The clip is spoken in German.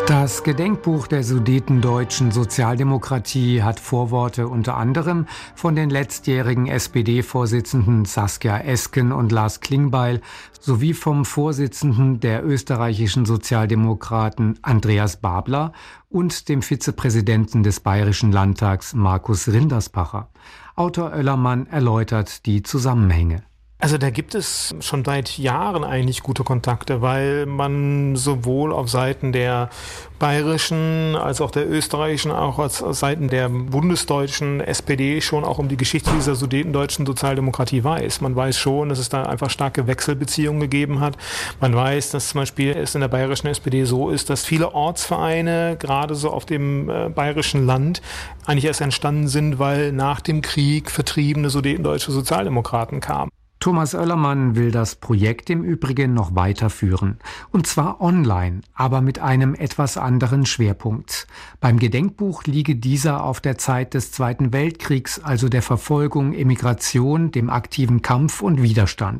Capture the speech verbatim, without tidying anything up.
Das Gedenkbuch der Sudetendeutschen Sozialdemokratie hat Vorworte unter anderem von den letztjährigen S P D-Vorsitzenden Saskia Esken und Lars Klingbeil sowie vom Vorsitzenden der österreichischen Sozialdemokraten Andreas Babler und dem Vizepräsidenten des Bayerischen Landtags Markus Rinderspacher. Autor Oellermann erläutert die Zusammenhänge. Also da gibt es schon seit Jahren eigentlich gute Kontakte, weil man sowohl auf Seiten der bayerischen als auch der österreichischen, auch auf Seiten der bundesdeutschen S P D schon auch um die Geschichte dieser sudetendeutschen Sozialdemokratie weiß. Man weiß schon, dass es da einfach starke Wechselbeziehungen gegeben hat. Man weiß, dass zum Beispiel es in der bayerischen S P D so ist, dass viele Ortsvereine, gerade so auf dem äh, bayerischen Land, eigentlich erst entstanden sind, weil nach dem Krieg vertriebene sudetendeutsche Sozialdemokraten kamen. Thomas Oellermann will das Projekt im Übrigen noch weiterführen. Und zwar online, aber mit einem etwas anderen Schwerpunkt. Beim Gedenkbuch liege dieser auf der Zeit des Zweiten Weltkriegs, also der Verfolgung, Emigration, dem aktiven Kampf und Widerstand.